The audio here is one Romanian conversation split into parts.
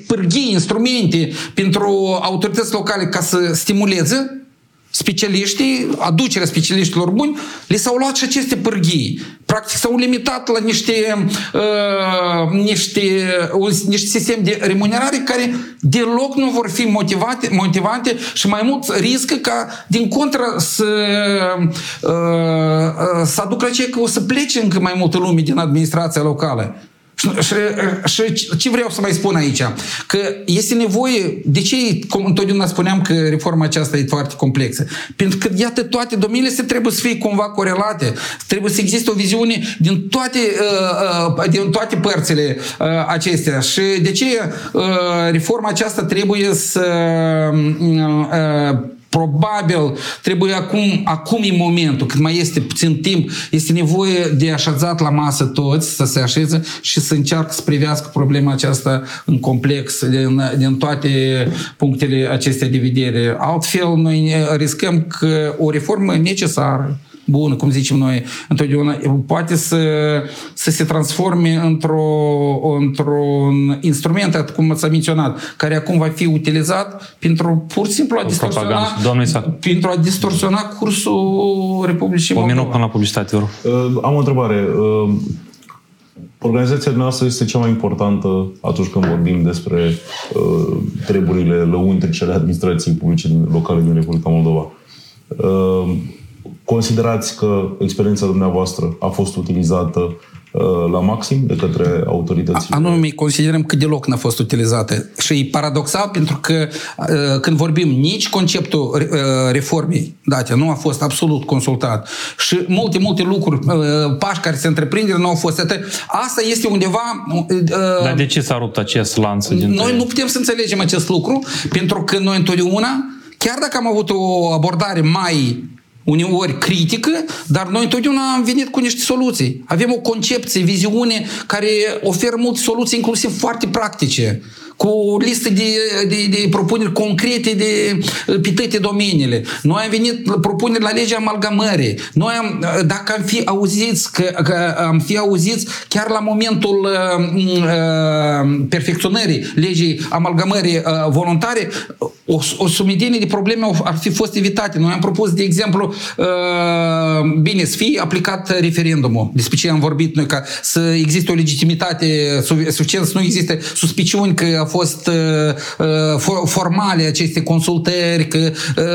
pârghii, instrumente pentru autorități locale ca să stimuleze specialiștii, aducerea specialiștilor buni, li s-au luat și aceste pârghii. Practic s-au limitat la niște sisteme de remunerare care deloc nu vor fi motivante și mai mult riscă ca, din contră, să aducă la cei că o să plece încă mai multă lume din administrația locală. Și ce vreau să mai spun aici? Că este nevoie, de ce întotdeauna spuneam că reforma aceasta e foarte complexă? Pentru că, iată, toate domeniile trebuie să fie cumva corelate. Trebuie să existe o viziune din toate părțile acestea. Și de ce reforma aceasta trebuie să probabil trebuie acum e momentul, când mai este puțin timp, este nevoie de așezat la masă toți, să se așeze și să încearcă să privească problema aceasta în complex, din toate punctele acestea de vedere. Altfel, noi riscăm că o reformă necesară, bună, cum zicem noi întotdeauna, poate să se transforme într-un instrument, cum s-a menționat, care acum va fi utilizat pentru pur și simplu a distorsiona cursul Republicii Moldova. O minut până la publicitate, vă rog. Am o întrebare. Organizația noastră este cea mai importantă atunci când vorbim despre treburile lăuntrice ale administrației publice locale din Republica Moldova. Considerați că experiența dumneavoastră a fost utilizată la maxim de către autoritățile? Anume, considerăm că deloc n-a fost utilizată. Și e paradoxal pentru că când vorbim, nici conceptul reformei date nu a fost absolut consultat. Și multe lucruri, pași care se întreprinde nu au fost atât. Asta este undeva... Dar de ce s-a rupt acest lanț? Noi nu putem să înțelegem acest lucru, pentru că noi întotdeauna, chiar dacă am avut o abordare mai uneori critică, dar noi întotdeauna am venit cu niște soluții. Avem o concepție, viziune care oferă multe soluții, inclusiv foarte practice, cu o listă de propuneri concrete pe toate domeniile. Noi am venit propuneri la legea amalgamării. Noi dacă am fi auziți, chiar la momentul perfecționării legii amalgamării voluntare, o sumedenie de probleme ar fi fost evitate. Noi am propus, de exemplu, bine, să fie aplicat referendumul. Despre ce am vorbit noi, ca să existe o legitimitate suficientă, să nu existe suspiciuni că a fost formale aceste consultări, că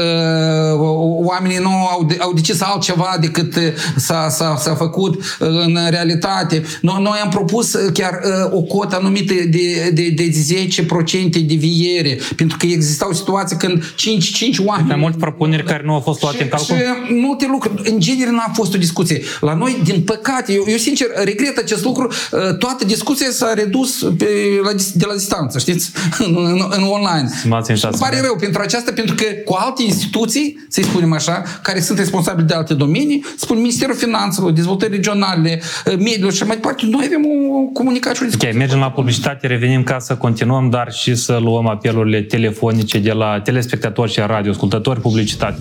oamenii nu au decis altceva decât s-a făcut în realitate. Noi am propus chiar o cotă anumită de 10% deviere, pentru că existau situații când 5 oameni... Mai multe propuneri care nu au fost luate în calcul? Și multe lucruri. În genere n-a fost o discuție. La noi, din păcate, eu sincer regret acest lucru, toată discuția s-a redus de la distanță, știți? În online. Îmi pare rău pentru aceasta, pentru că cu alte instituții, să-i spunem așa, care sunt responsabili de alte domenii, spun Ministerul Finanțelor, Dezvoltării Regionale, Mediului și mai departe, noi avem o comunicare și o discuție. Ok, mergem la publicitate, revenim ca să continuăm, dar și să luăm apelurile telefonice de la telespectatori și radioascultători, publicitate.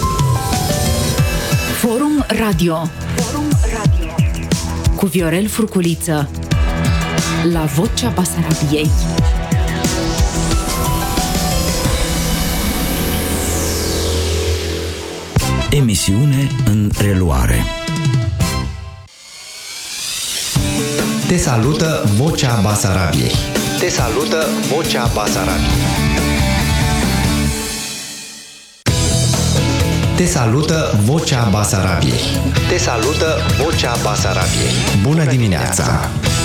Forum Radio cu Viorel Furculiță la Vocea Basarabiei. Emisiune în reluare. Te salută Vocea Basarabiei. Te salută Vocea Basarabiei. Te salută Vocea Basarabiei. Te salută Vocea Basarabiei. Bună dimineața!